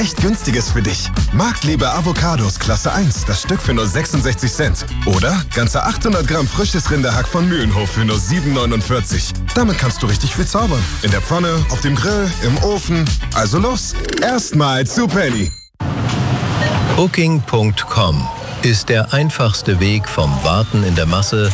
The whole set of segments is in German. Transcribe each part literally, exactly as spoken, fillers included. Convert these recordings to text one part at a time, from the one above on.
echt Günstiges für dich. Marktliebe Avocados Klasse eins, das Stück für nur sechsundsechzig Cent. Oder ganze achthundert Gramm frisches Rinderhack von Mühlenhof für nur sieben neunundvierzig. Damit kannst du richtig viel zaubern. In der Pfanne, auf dem Grill, im Ofen. Also los, erstmal zu Penny. Booking Punkt com ist der einfachste Weg vom Warten in der Masse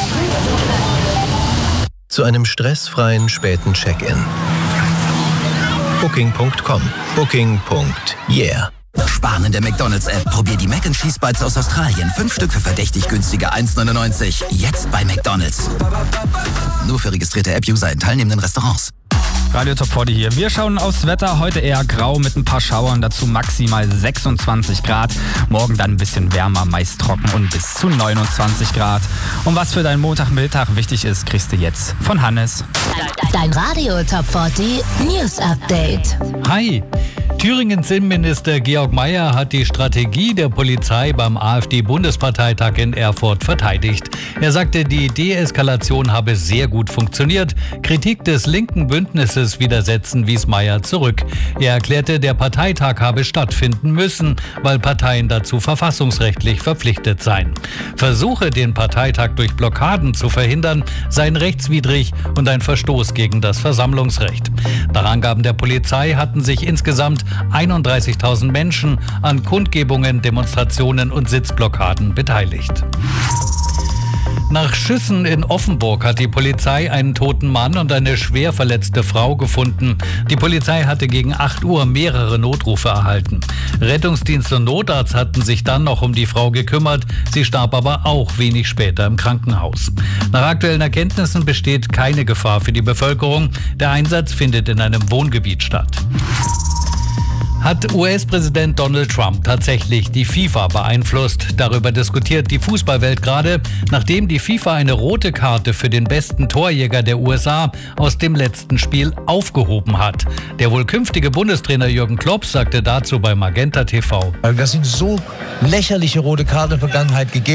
zu einem stressfreien späten Check-in. Booking Punkt com. Booking. Yeah. Sparen in der McDonald's-App. Probier die Mac and Cheese Bites aus Australien. Fünf Stück für verdächtig günstige eins neunundneunzig. Jetzt bei McDonald's. Nur für registrierte App-User in teilnehmenden Restaurants. Radio Top vierzig hier. Wir schauen aufs Wetter. Heute eher grau mit ein paar Schauern, dazu maximal sechsundzwanzig Grad. Morgen dann ein bisschen wärmer, meist trocken und bis zu neunundzwanzig Grad. Und was für deinen Montagmittag wichtig ist, kriegst du jetzt von Hannes. Dein Radio Top vierzig News Update. Hi. Thüringens Innenminister Georg Mayer hat die Strategie der Polizei beim AfD-Bundesparteitag in Erfurt verteidigt. Er sagte, die Deeskalation habe sehr gut funktioniert. Kritik des linken Bündnisses widersetzen wies Mayer zurück. Er erklärte, der Parteitag habe stattfinden müssen, weil Parteien dazu verfassungsrechtlich verpflichtet seien. Versuche, den Parteitag durch Blockaden zu verhindern, seien rechtswidrig und ein Verstoß gegen das Versammlungsrecht. Nach Angaben der Polizei hatten sich insgesamt einunddreißigtausend Menschen an Kundgebungen, Demonstrationen und Sitzblockaden beteiligt. Nach Schüssen in Offenburg hat die Polizei einen toten Mann und eine schwer verletzte Frau gefunden. Die Polizei hatte gegen acht Uhr mehrere Notrufe erhalten. Rettungsdienst und Notarzt hatten sich dann noch um die Frau gekümmert. Sie starb aber auch wenig später im Krankenhaus. Nach aktuellen Erkenntnissen besteht keine Gefahr für die Bevölkerung. Der Einsatz findet in einem Wohngebiet statt. Hat U S-Präsident Donald Trump tatsächlich die FIFA beeinflusst? Darüber diskutiert die Fußballwelt gerade, nachdem die FIFA eine rote Karte für den besten Torjäger der U S A aus dem letzten Spiel aufgehoben hat. Der wohl künftige Bundestrainer Jürgen Klopp sagte dazu bei Magenta T V: Dass es so lächerliche rote Karten in der Vergangenheit gegeben